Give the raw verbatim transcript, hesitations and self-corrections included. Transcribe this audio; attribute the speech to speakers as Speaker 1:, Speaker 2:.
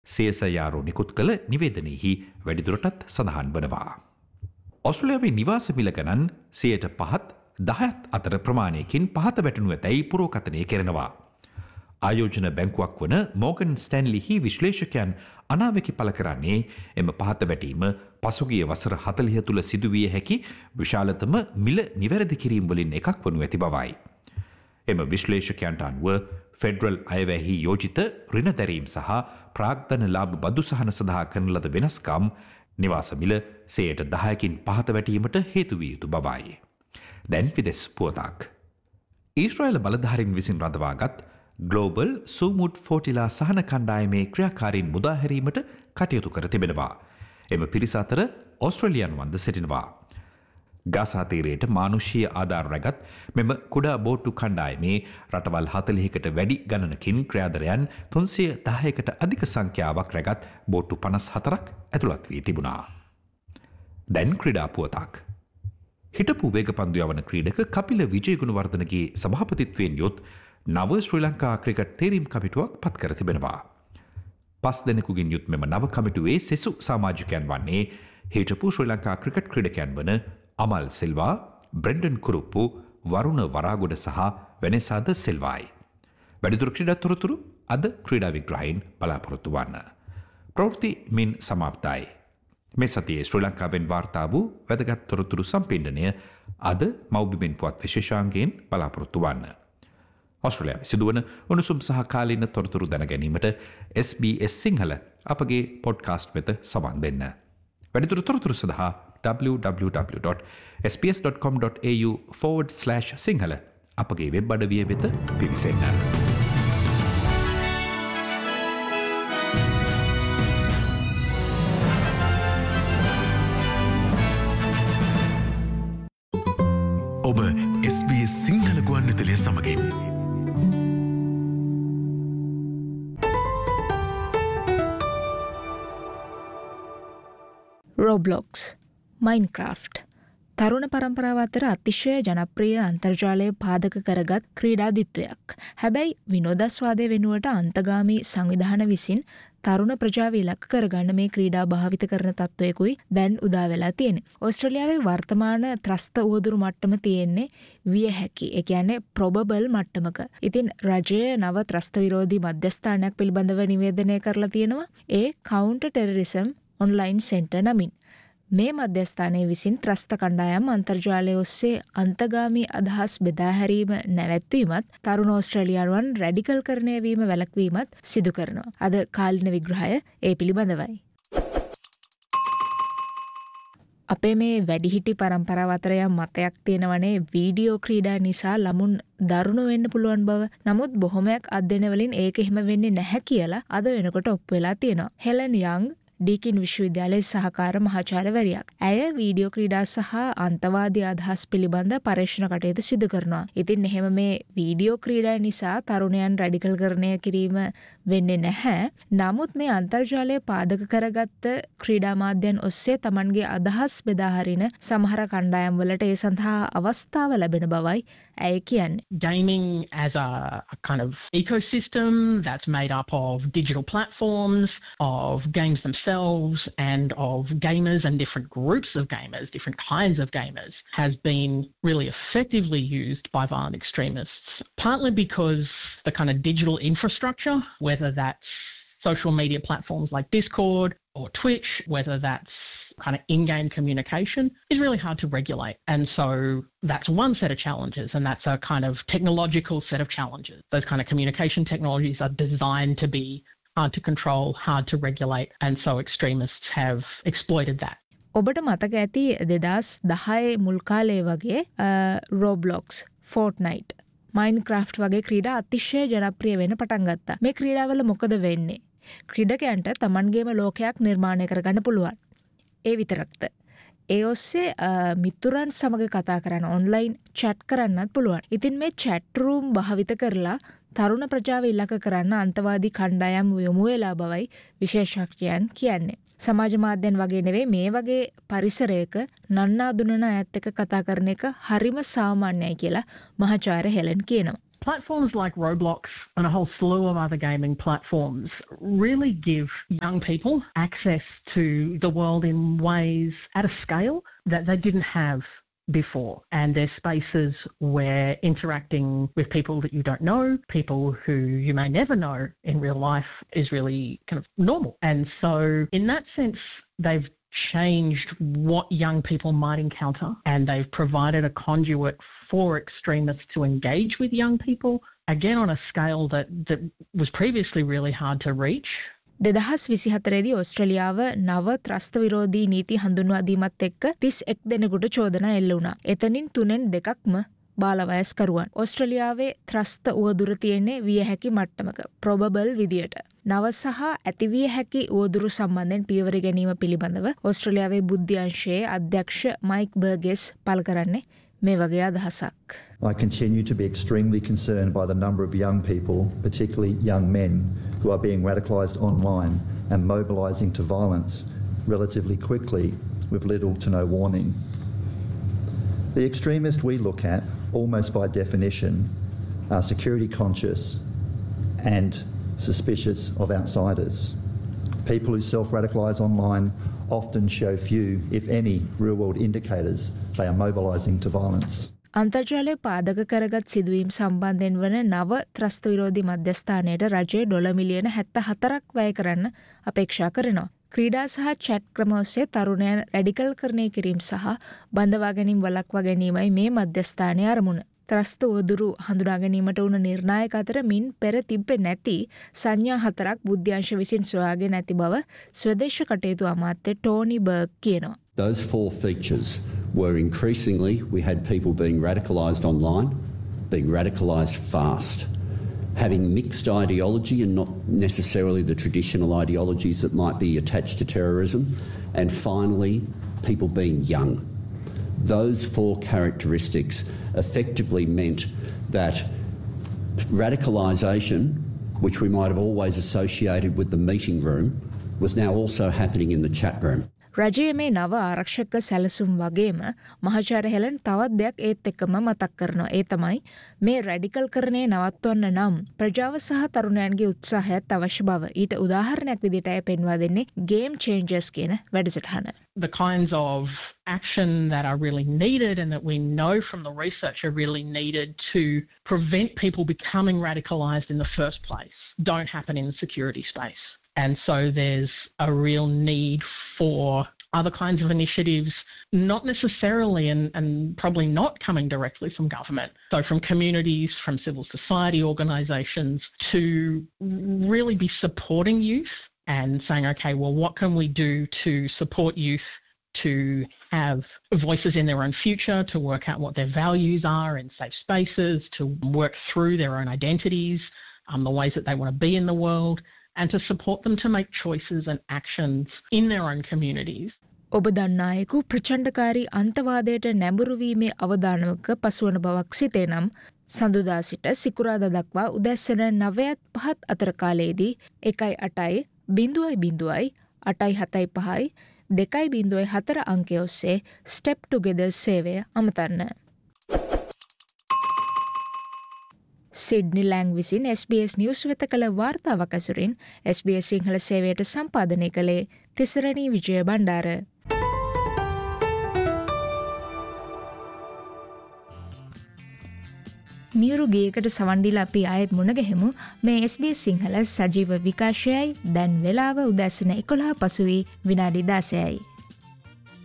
Speaker 1: සේසයාරෝ නිකුත් කළ නිවේදනයෙහි වැඩිදුරටත් සඳහන් වනවා. ඔස්ට්‍රේලියාවේ නිවාස මිල ගණන් සියයට පහත් දහයත් අතර ප්‍රමාණයකින් පහත වැටුණු ඇතැයි පුරෝකථනය කරනවා. ආයෝජන බැංකුවක් වන මෝගන් ස්ටැන්ලිහි විශ්ලේෂකයන් අනාවකි පළ කරන්නේ එම පහත වැටීම පසුගිය වසර හතලිහ තුළ සිදුවිය හැකි විශාලතම මිල නිවැරදි කිරීම් වලින් එකක් වනු ඇති බවයි. එම විශ්ලේෂකයන්ට අනුව ෆෙඩරල් අයවැහි යෝජිත ඍණ දැරීම් සහ ප්‍රාග්ධන ලාභ බදු සහන සඳහා කරන ලද වෙනස්කම් නිවාස මිල සේයට දහයකින් පහත වැටීමට හේතු විය යුතු බවයි. දැන් විදෙස් පුවතක්. ඊශ්‍රායල බලධාරීන් විසින් රඳවාගත් ග්ලෝබල් සූමුඩ් ෆෝටිලා සහන කණ්ඩායමේ ක්‍රියාකාරීන් මුදාහැරීමට කටයුතු කර තිබෙනවා. එම පිරිස අතර ඔස්ට්‍රේලියන් වන්ද සිටිනවා. ගාසා තීරයට මානුෂීය ආධාර රැගත් මෙම කුඩා බෝට්ටු කණ්ඩායමේ රටවල් හතලිහකට වැඩි ගණනකින් ක්‍රියාදරයන් තුන්සිය දහයකට අධික සංඛ්‍යාවක් රැගත් බෝට්ටු පනස් හතරක් ඇතුළත් වී තිබුණා. දැන් ක්‍රීඩා පුවතක්. හිටපු වේගපන්දු යවන ක්‍රීඩක කපිල විජයගුණවර්ධනගේ සභාපතිත්වයෙන් යොත් නව ශ්‍රී ලංකා ක්‍රිකට් තේරීම් කමිටුවක් පත් කර තිබෙනවා. පස් දෙනෙකුගින් යුත් මෙම නව කමිටුවේ සෙසු සමාජිකයන් වන්නේ හිටපු ශ්‍රී ලංකා ක්‍රිකට් ක්‍රීඩකයන් වන අමල් සිල්වා, බ්‍රෙන්ඩන් කුරුප්පු, වරුණ වරාගොඩ සහ වෙනෙසාද සිල්වායි. වැඩිදුර ක්‍රීඩා තොරතුරු අද ක්‍රීඩා විග්‍රහයෙන් බලාපොරොත්තු වන්න. ප්‍රවෘත්ති මින් සමාප්තයි. මේ සතියේ ශ්‍රී ලංකාවෙන් වාර්තා වූ වැදගත් තොරතුරු සම්පින්ඩනය අද මෞබිමෙන් පුවත් විශේෂාංගයෙන් බලාපොරොත්තු වන්න. ඔස්ට්‍රේලියාවේ සිදුවන උණුසුම් සහ කාලීන තොරතුරු දැන ගැනීමට එස් බී එස් සිංහල අපගේ පොඩ්කාස්ට් වෙත සවන් දෙන්න. වැඩිදුර තොරතුරු සඳහා double-u double-u double-u dot s b s dot com dot a u forward slash Sinhala අපගේ වෙබ් අඩවිය වෙත පිවිසෙන්න.
Speaker 2: ඔබ එස් බී එස් සිංහල ගුවන්විදුලිය සමගින්
Speaker 3: Roblox, Minecraft තරුණ පරම්පරාව අතර අතිශය ජනප්‍රිය අන්තර්ජාලය පාදක කරගත් ක්‍රීඩාදිත්වයක්. හැබැයි විනෝදාස්වාදය වෙනුවට අන්තගාමී සංවිධාන විසින් තරුණ ප්‍රජාව ඉලක්ක කරගන්න මේ ක්‍රීඩා භාවිත කරන තත්ත්වයකුයි දැන් උදා වෙලා තියෙන්නේ. ඕස්ට්‍රේලියාවේ වර්තමාන ත්‍රස්ත උවදුරු මට්ටම තියෙන්නේ විය හැකි. ඒ කියන්නේ probable මට්ටමක. ඉතින් රජය නව ත්‍රස්ත විරෝධී මධ්‍යස්ථානයක් පිළිබඳව නිවේදනය කරලා තියෙනවා. ඒ counter terrorism online center නමින්. මේ මධ්‍යස්ථානයේ විසින් ත්‍රස්ත කණ්ඩායම් අන්තර්ජාලය ඔස්සේ අන්තගාමී අදහස් බෙදාහැරීම නැවැත්වීමත් තරුණ ඕස්ට්‍රේලියානුවන් රැඩිකල් කරණය වීම වැළැක්වීමත් සිදු කරනවා. අද කාලින විග්‍රහය ඒ පිළිබඳවයි. අපේ මේ වැඩිහිටි පරම්පරාව අතර යම් මතයක් තියෙනවනේ වීඩියෝ ක්‍රීඩා නිසා ළමුන් දරුණු වෙන්න පුළුවන් බව. නමුත් බොහොමයක් අධ්‍යයන වලින් ඒක එහෙම වෙන්නේ නැහැ කියලා අද වෙනකොට ඔප්පු වෙලා තියෙනවා. හෙලන් යංග් ඩීකින් විශ්වවිද්‍යාලයේ සහකාර මහාචාර්යවරියක්. ඇය වීඩියෝ ක්‍රීඩා සහ අන්තවාදී අදහස් පිළිබඳ පරීක්ෂණ කටයුතු සිදු කරනවා. ඉතින් එහෙම මේ වීඩියෝ ක්‍රීඩා නිසා තරුණයන් රැඩිකල් කරණය කිරීම වෙන්නේ නැහැ. නමුත් මේ අන්තර්ජාලය පාදක කරගත්ත ක්‍රීඩා මාධ්‍යයන් ඔස්සේ Tamanගේ අදහස් බෙදා හරින සමහර කණ්ඩායම් වලට ඒ සඳහා අවස්ථාව ලැබෙන බවයි ඇය කියන්නේ.
Speaker 4: Gaming as a, a kind of ecosystem that's made up of digital platforms, of games themselves, and of gamers and different groups of gamers, different kinds of gamers, has been really effectively used by violent extremists, partly because the kind of digital infrastructure, whether that's social media platforms like Discord or Twitch, whether that's kind of in-game communication, is really hard to regulate. And so that's one set of challenges, and that's a kind of technological set of challenges. Those kind of communication technologies are designed to be hard to control, hard to regulate, and so extremists have exploited that.
Speaker 3: ඔබට මතක ඇති දෙදස් දහය මුල් කාලේ වගේ Roblox, Fortnite, Minecraft වගේ ක්‍රීඩා අතිශය ජනප්‍රිය වෙන්න පටන් ගත්තා. මේ ක්‍රීඩාවල මොකද වෙන්නේ? ක්‍රීඩකයන්ට Tamanගේම ලෝකයක් නිර්මාණය කරගන්න පුළුවන්. ඒ විතරක්ද? ඒ ඔස්සේ මිතුරන් සමග කතා කරන්න ඔන්ලයින් චැට් කරන්නත් පුළුවන්. ඉතින් මේ චැට් රූම් භාවිත කරලා තරුණ ප්‍රජාව ඉලක්ක කරන්න අන්තවාදී කණ්ඩායම් යොමු වෙලා බවයි විශේෂඥයන් කියන්නේ. සමාජ මාධ්‍යයන් වගේ නෙවෙයි මේ වගේ පරිසරයක නන්නා දුනන අයත් එක්ක කතා කරන එක හරිම සාමාන්‍යයි කියලා මහාචාර්ය හෙලන් කියනවා.
Speaker 4: Platforms like Roblox and a whole slew of other gaming platforms really give young people access to the world in ways at a scale that they didn't have before. And there's spaces where interacting with people that you don't know, people who you may never know in real life, is really kind of normal. And so in that sense, they've changed what young people might encounter, and they've provided a conduit for extremists to engage with young people, again on a scale that, that was previously really hard to reach.
Speaker 3: දෙදහස් විසිහතරේදී ඕස්ට්‍රලියාව නව ත්‍රස්ත විරෝධී නීති හඳුන්වාදීමත් එක්ක තිස් එක් දෙනෙකුට චෝදනා එල්ල වුණා. එතනින් තුනෙන් දෙකක්ම බාලවයස්කරුවන්. ඕස්ට්‍රලියාවේ ත්‍රස්ත උවදුර තියෙන්නේ විය හැකි මට්ටමක probable විදියට. නව සහ ඇතිවිය හැකි උවදුරු සම්බන්ධයෙන් පියවර ගැනීම පිළිබඳව ඕස්ට්‍රලියාවේ බුද්ධි අංශයේ අධ්‍යක්ෂ මයික් බර්ගෙස් පළ කරන්නේ මේ වගේ අදහසක්.
Speaker 5: I continue to be extremely concerned by the number of young people, particularly young men, who are being radicalised online and mobilising to violence relatively quickly with little to no warning. The extremists we look at, almost by definition, are security conscious and suspicious of outsiders. People who self-radicalise online often show few, if any, real-world indicators they are mobilising to violence.
Speaker 3: අන්තර්ජාලය පාදක කරගත් සිදුවීම් සම්බන්ධයෙන් වන නව ත්‍රස්ත විරෝධී මධ්‍යස්ථානයට රජය dollar මිලියන හැත්ත හතරක් වැය කරන්න අපේක්ෂා කරනවා. ක්‍රීඩා සහ චැට් ක්‍රම ඔස්සේ තරුණයන් රැඩිකල් කරණය කිරීම සහ බඳවා ගැනීම වළක්වා ගැනීමයි මේ මධ්‍යස්ථානයේ අරමුණ. ත්‍රස්ත උවදුරු හඳුනා ගැනීමට වුණ නිර්ණායක අතර මින් පෙර තිබ්බේ නැති සංඥා හතරක් බුද්ධ්‍යංශ විසින් සොයාගෙන ඇති බව ස්වදේශ කටයුතු අමාත්‍ය ටෝනි බර්ග් කියනවා.
Speaker 6: Those four features were increasingly, we had people being radicalised online, being radicalised fast, having mixed ideology and not necessarily the traditional ideologies that might be attached to terrorism, and finally, people being young. Those four characteristics effectively meant that radicalisation, which we might have always associated with the meeting room, was now also happening in the chat room.
Speaker 3: රජයේ මේ නව ආරක්ෂක සැලසුම් වගේම මහාචාර්ය Helen තවත් දෙයක් ඒත් එක්කම මතක් කරනවා. ඒ තමයි මේ රැඩිකල් කරණය නවත්වන්න නම් ප්‍රජාව සහ තරුණයන්ගේ උත්සාහයත් අවශ්‍ය බව. ඊට උදාහරණයක් විදිහට අය පෙන්වා දෙන්නේ Game Changers කියන වැඩසටහන.
Speaker 4: The kinds of action that are really needed and that we know from the research are really needed to prevent people becoming radicalised in the first place don't happen in the security space. And so there's a real need for other kinds of initiatives, not necessarily and, and probably not coming directly from government. So from communities, from civil society organisations to really be supporting youth and saying, okay, well, what can we do to support youth to have voices in their own future, to work out what their values are in safe spaces, to work through their own identities, um, the ways that they want to be in the world, and to support them to make choices and actions in their own communities.
Speaker 3: ඔබ දන්නායෙකු ප්‍රචණ්ඩකාරී අන්තවාදයට නැඹුරුවීමේ අවදානමක පසුවන බවක් සිතේ නම් සඳුදා සිට සිකුරාදා දක්වා උදැස්සන නවයත් පහත් අතර කාලයේදී එකයි අටයි බිඳුවයි බිඳුවයි අටයි හතයි පහයි දෙකයි බිඳුවයි හතර අංකය ඔස්සේ ස්ටෙප් ටුගෙදර් සේවය අමතන්න. සිඩ්නි ලෑංග් විසින් එස් බී එස් නිවුස් වෙත කළ වාර්තාවක් ඇසුරින් එස් බී එස් සිංහල සේවයට සම්පාදනය කළේ තිසරණී විජය බණ්ඩාර. මියුරු ගීයකට සවන් දීලා අපි ආයෙත් මුණ ගැහෙමු. මේ එස් බී එස් සිංහල සජීව විකාශයයි. දැන් වෙලාව උදැසන එකොළහ පසු වී විනාඩි දාසයයි.